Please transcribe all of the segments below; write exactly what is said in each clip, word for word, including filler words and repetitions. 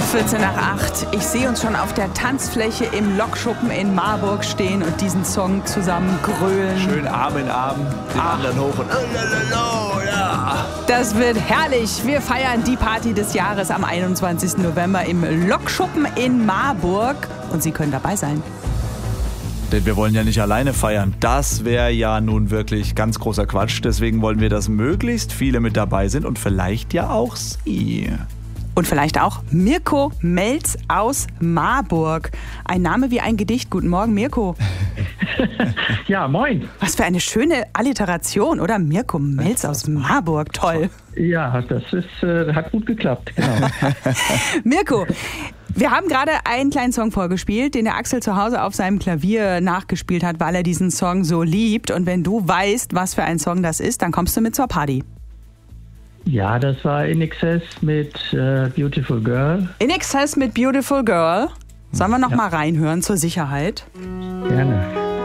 vierzehn nach acht. Ich sehe uns schon auf der Tanzfläche im Lokschuppen in Marburg stehen und diesen Song zusammen grölen. Schön Arm in Arm, den Ach. anderen hoch und oh, ja. Das wird herrlich. Wir feiern die Party des Jahres am einundzwanzigsten November im Lokschuppen in Marburg. Und Sie können dabei sein. Denn wir wollen ja nicht alleine feiern. Das wäre ja nun wirklich ganz großer Quatsch. Deswegen wollen wir, dass möglichst viele mit dabei sind und vielleicht ja auch Sie. Und vielleicht auch Mirko Melz aus Marburg. Ein Name wie ein Gedicht. Guten Morgen, Mirko. Ja, moin. Was für eine schöne Alliteration, oder? Mirko Melz aus Marburg. Toll. Ja, das ist, äh, hat gut geklappt. Genau. Mirko, wir haben gerade einen kleinen Song vorgespielt, den der Axel zu Hause auf seinem Klavier nachgespielt hat, weil er diesen Song so liebt. Und wenn du weißt, was für ein Song das ist, dann kommst du mit zur Party. Ja, das war In Excess mit äh, Beautiful Girl. In Excess mit Beautiful Girl. Sollen wir noch Ja. mal reinhören zur Sicherheit? Gerne.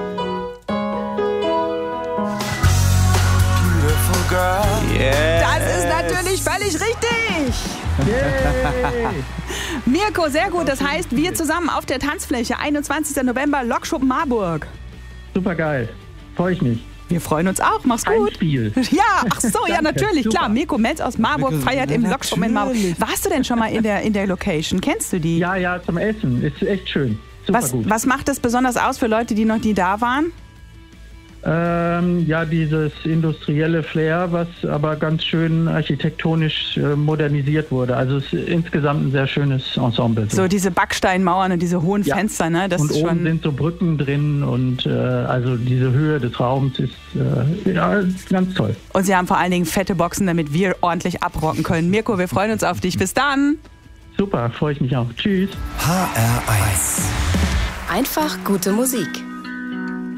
Beautiful girl. Yeah. Das ist natürlich völlig richtig. Yay! Mirko, sehr gut. Das heißt, wir zusammen auf der Tanzfläche, einundzwanzigsten November, Lokschuppen Marburg. Super geil. Freue ich mich. Wir freuen uns auch. Mach's Ein gut. Spiel. Ja, ach so, ja, Danke, natürlich, super. klar. Mirko Melz aus Marburg Mirko, feiert im ja, Lokschuppen in Marburg. natürlich. Warst du denn schon mal in der, in der Location? Kennst du die? Ja, ja, zum Essen. Ist echt schön. Super was, gut. was macht das besonders aus für Leute, die noch nie da waren? Ähm, ja, dieses industrielle Flair, was aber ganz schön architektonisch äh, modernisiert wurde. Also es ist insgesamt ein sehr schönes Ensemble. So diese Backsteinmauern und diese hohen Ja. Fenster, ne? Das und ist oben schon. sind so Brücken drin und äh, also diese Höhe des Raums ist äh, ja, ganz toll. Und sie haben vor allen Dingen fette Boxen, damit wir ordentlich abrocken können. Mirko, wir freuen uns auf dich. Bis dann. Super, freue ich mich auch. Tschüss. H R eins. Einfach gute Musik.